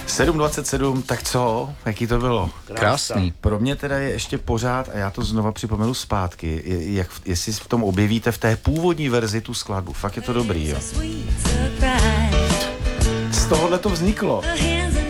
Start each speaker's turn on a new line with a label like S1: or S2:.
S1: 7:27, tak co? Jaký to bylo?
S2: Krásný.
S1: Pro mě teda je ještě pořád, a já to znova připomenu zpátky, jestli v tom objevíte v té původní verzi tu skladbu. Fakt je to dobrý, jo. Z tohohle to vzniklo.